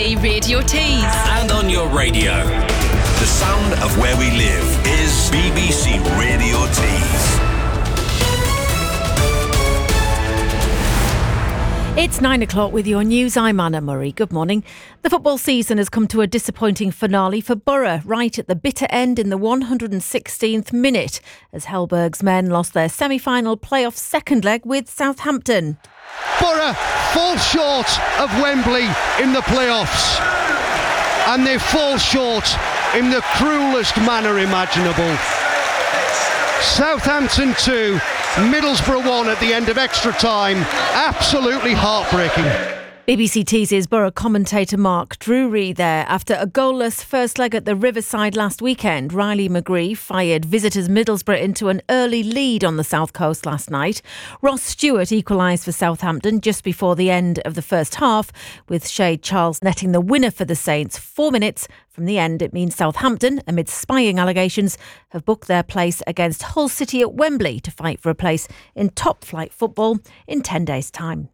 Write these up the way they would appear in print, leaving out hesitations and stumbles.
BBC Radio Tees. And on your radio. The sound of where we live is BBC Radio Tees. It's 9 o'clock with your news. I'm Anna Murray. Good morning. The football season has come to a disappointing finale for Borough, right at the bitter end in the 116th minute, as Hellberg's men lost their semi-final playoff second leg with Southampton. Borough fall short of Wembley in the playoffs, and they fall short in the cruelest manner imaginable. Southampton 2, Middlesbrough 1 at the end of extra time. Absolutely heartbreaking. BBC Tees' Borough commentator Mark Drury there. After a goalless first leg at the Riverside last weekend, Riley McGree fired visitors Middlesbrough into an early lead on the south coast last night. Ross Stewart equalised for Southampton just before the end of the first half, with Shade Charles netting the winner for the Saints 4 minutes from the end. It means Southampton, amid spying allegations, have booked their place against Hull City at Wembley to fight for a place in top-flight football in 10 days' time.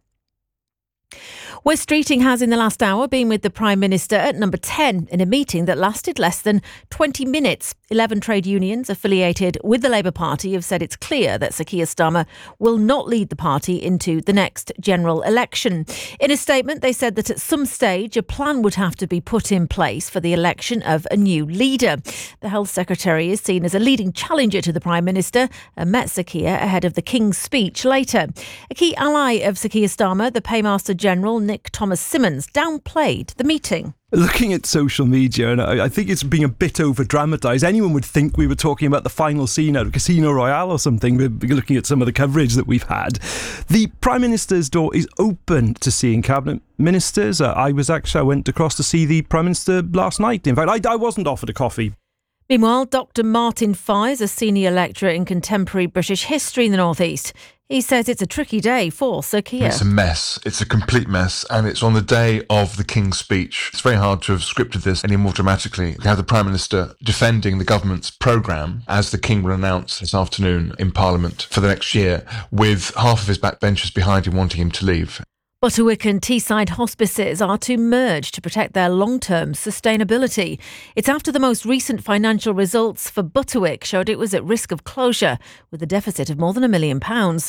Wes Streeting has in the last hour been with the Prime Minister at number 10 in a meeting that lasted less than 20 minutes. 11 trade unions affiliated with the Labour Party have said it's clear that Sir Keir Starmer will not lead the party into the next general election. In a statement, they said that at some stage a plan would have to be put in place for the election of a new leader. The Health Secretary is seen as a leading challenger to the Prime Minister and met Sir Keir ahead of the King's speech later. A key ally of Sir Keir Starmer, the Paymaster General Nick Thomas Simmons, downplayed the meeting. Looking at social media, and I think it's being a bit over-dramatised. Anyone would think we were talking about the final scene out of Casino Royale or something, looking at some of the coverage that we've had. The Prime Minister's door is open to seeing Cabinet Ministers. I went across to see the Prime Minister last night. In fact, I wasn't offered a coffee. Meanwhile, Dr Martin Fye is a senior lecturer in contemporary British history in the North East. He says it's a tricky day for Sir Keir. It's a mess. It's a complete mess. And it's on the day of the King's speech. It's very hard to have scripted this any more dramatically. We have the Prime Minister defending the government's programme, as the King will announce this afternoon in Parliament for the next year, with half of his backbenchers behind him wanting him to leave. Butterwick and Teesside hospices are to merge to protect their long-term sustainability. It's after the most recent financial results for Butterwick showed it was at risk of closure, with a deficit of more than £1 million.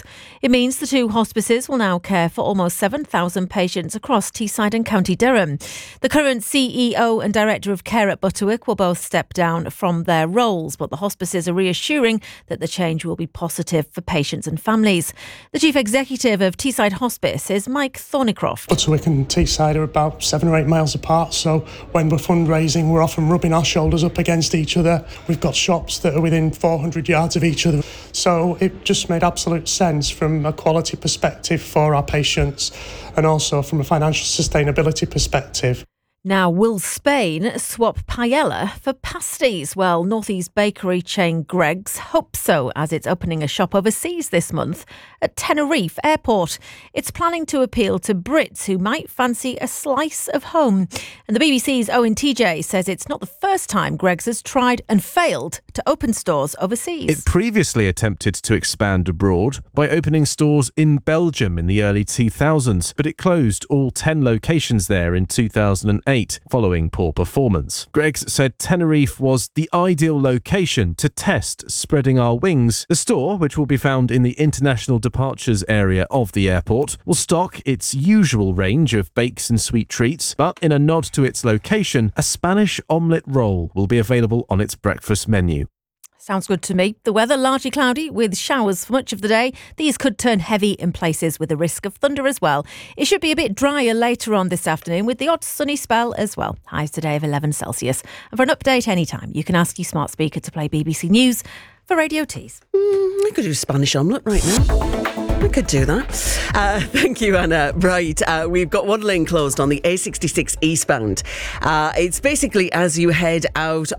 It means the two hospices will now care for almost 7,000 patients across Teesside and County Durham. The current CEO and Director of Care at Butterwick will both step down from their roles, but the hospices are reassuring that the change will be positive for patients and families. The Chief Executive of Teesside Hospice is Mike Thornycroft. Butterwick and Teesside are about 7 or 8 miles apart, so when we're fundraising, we're often rubbing our shoulders up against each other. We've got shops that are within 400 yards of each other, so it just made absolute sense from a quality perspective for our patients and also from a financial sustainability perspective. Now, will Spain swap paella for pasties? Well, North East bakery chain Greggs hopes so, as it's opening a shop overseas this month at Tenerife Airport. It's planning to appeal to Brits who might fancy a slice of home. And the BBC's Owen TJ says it's not the first time Greggs has tried and failed to open stores overseas. It previously attempted to expand abroad by opening stores in Belgium in the early 2000s, but it closed all 10 locations there in 2008 following poor performance. Greggs said Tenerife was the ideal location to test spreading our wings. The store, which will be found in the international departures area of the airport, will stock its usual range of bakes and sweet treats, but in a nod to its location, a Spanish omelette roll will be available on its breakfast menu. Sounds good to me. The weather largely cloudy with showers for much of the day. These could turn heavy in places with a risk of thunder as well. It should be a bit drier later on this afternoon with the odd sunny spell as well. Highs today of 11 Celsius. And for an update anytime, you can ask your smart speaker to play BBC News for Radio Tees. I could do a Spanish omelette right now. I could do that. Thank you, Anna. Right, we've got one lane closed on the A66 eastbound. It's basically as you head out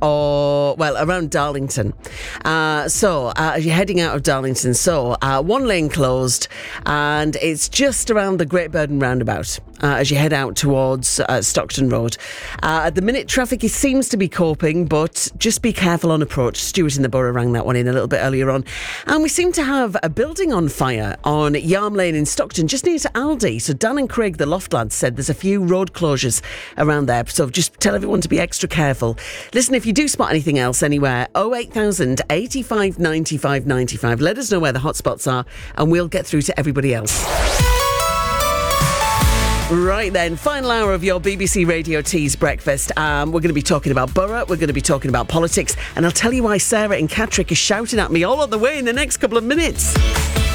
around Darlington. So you're heading out of Darlington. So one lane closed, and it's just around the Great Burden roundabout. as you head out towards Stockton Road. At the minute, traffic seems to be coping, but just be careful on approach. Stuart in the Borough rang that one in a little bit earlier on. And we seem to have a building on fire on Yarm Lane in Stockton, just near to Aldi. So Dan and Craig, the loft lads, said there's a few road closures around there. So just tell everyone to be extra careful. Listen, if you do spot anything else anywhere, 08000 85 95 95. Let us know where the hotspots are and we'll get through to everybody else. Right then, final hour of your BBC Radio Tees breakfast. We're going to be talking about Borough, we're going to be talking about politics, and I'll tell you why Sarah in Catterick is shouting at me all on the way in the next couple of minutes.